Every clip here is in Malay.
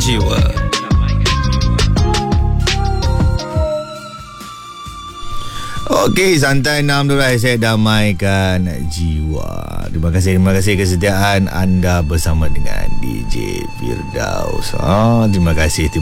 Jiwa. Okey, santai 6:12 saya damaikan jiwa. Terima kasih kesetiaan anda bersama dengan DJ Firdaus. Terima kasih.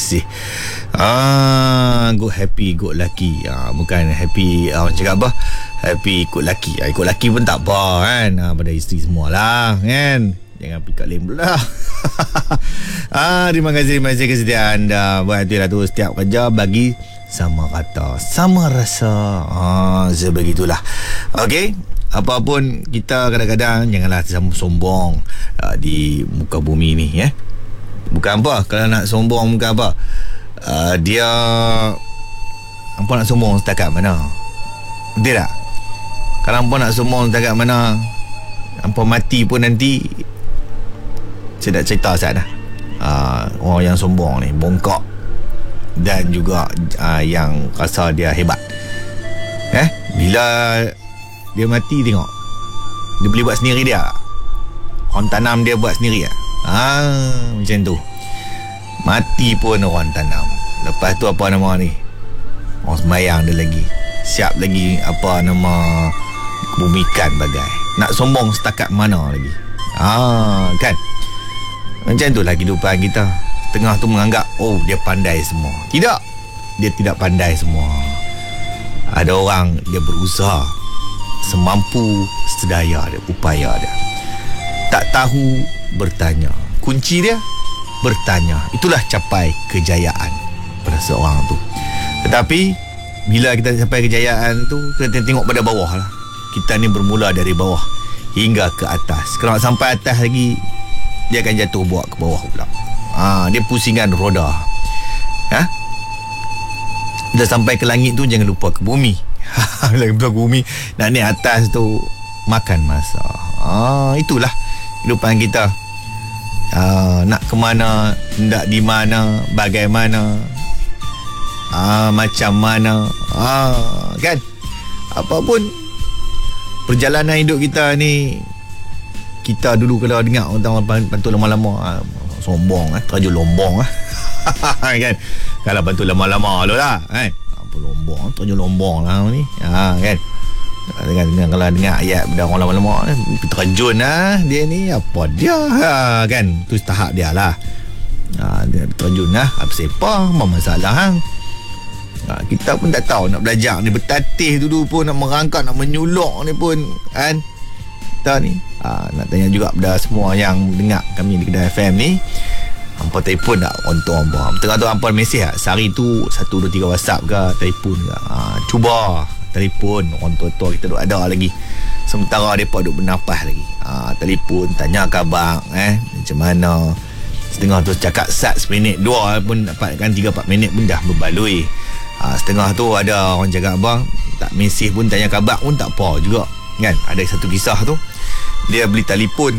Good happy, good lucky. Bukan happy orang cakap apa? Happy ikut laki. Ikut laki pun tak apa kan. Pada isteri semualah kan. Jangan pikat lem dulu lah. Terima kasih kesetiaan anda. Buat itulah tu, setiap kerja bagi sama kata, sama rasa. Sebegitulah. Okey, apapun kita kadang-kadang janganlah sombong di muka bumi ni ya. Bukan apa, kalau nak sombong bukan apa. Dia hampa nak sombong setakat mana? Betul tak? Kalau hampa nak sombong setakat mana, hampa mati pun nanti saya nak cerita saat dah. Orang yang sombong ni, bongkok dan juga yang rasa dia hebat. Bila dia mati, tengok dia boleh buat sendiri dia. Orang tanam dia buat sendiri lah. Macam tu. Mati pun orang tanam. Lepas tu apa nama ni, orang sembayang dia lagi, siap lagi apa nama, bumikan bagai. Nak sombong setakat mana lagi? Kan? Macam itulah kehidupan kita. Tengah tu menganggap dia pandai semua. Tidak. Dia tidak pandai semua. Ada orang dia berusaha semampu sedaya dia, upaya dia. Tak tahu bertanya. Kunci dia bertanya. Itulah capai kejayaan pada seorang tu. Tetapi bila kita sampai kejayaan tu, kita tengok pada bawah lah. Kita ni bermula dari bawah hingga ke atas. Kalau nak sampai atas lagi, dia akan jatuh buat ke bawah pula. Dia pusingan roda. Dah sampai ke langit tu, jangan lupa ke bumi. Lupa ke bumi, nak naik atas tu makan masa. Itulah kehidupan kita. Nak ke mana, nak di mana, bagaimana, macam mana, kan? Apapun perjalanan hidup kita ni, kita dulu kalau dengar orang pantun lama-lama, sombong, terjun lombong kan? Kalau pantun lama-lama tu lah kan, apa lombong, terjun lombong lah ni, kan? Kalau dengar ayat benda orang lama-lama, terjun dia ni apa dia, kan? Tu tahap dia lah. Dia terjun apa siapa, apa masalah kita pun tak tahu nak belajar ni, bertatih dulu pun, nak merangkak, nak menyulok ni pun kan. Kita ni nak tanya juga pada semua yang dengar kami di Kedah FM ni, hampa telefon tak untuk hampa. Tengah tu hampa mesej tak, sehari tu 1, 2, 3 WhatsApp ke, telefon ke. Cuba telefon orang tua-tua kita duk ada lagi, sementara mereka duk bernafas lagi. Telefon tanya khabar macam mana. Setengah tu cakap sat seminit 2 pun dapatkan 3-4 minit pun dah berbaloi. Setengah tu ada orang cakap abang tak mesej pun, tanya khabar pun tak apa juga kan. Ada satu kisah tu, dia beli telefon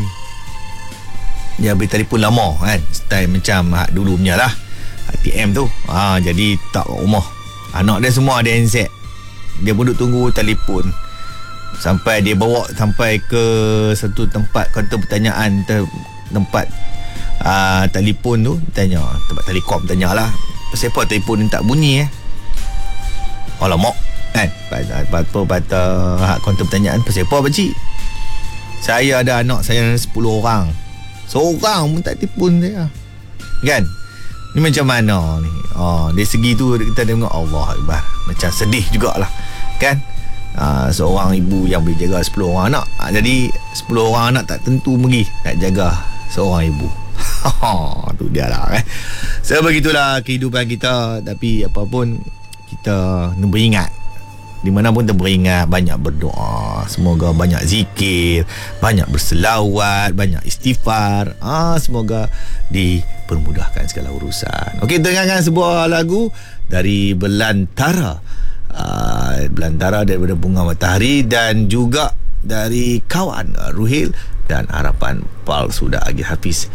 lama kan, style macam dulu punya lah, ATM tu. Jadi tak kat rumah, anak dia semua ada handset. Dia pun duduk tunggu telefon sampai dia bawa sampai ke satu tempat kaunter pertanyaan, tempat telefon tu, tanya tempat telekom, tanyalah pasal apa telefon ni tak bunyi alamak kan. Patut kaunter pertanyaan, pasal apa pakcik? Saya ada anak saya 10 orang, seorang pun tak telefon saya kan. Ni macam mana ni? Dari segi tu kita tengok, Allah Akbar, macam sedih jugalah kan. Seorang ibu yang boleh jaga 10 orang anak, jadi 10 orang anak tak tentu pergi nak jaga seorang ibu. Tu dia lah kan. Begitulah kehidupan kita. Tapi apapun, kita beringat, di mana pun kita beringat, banyak berdoa, semoga banyak zikir, banyak berselawat, banyak istighfar. Semoga dipermudahkan segala urusan. Okey, dengarkan sebuah lagu dari Belantara. Belantara daripada Bunga Matahari, dan juga dari kawan Ruhil dan Harapan Palsu Agil Hafiz,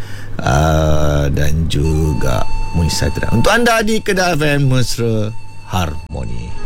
dan juga Muisatra. Untuk anda di Kedah FM Mesra Harmoni.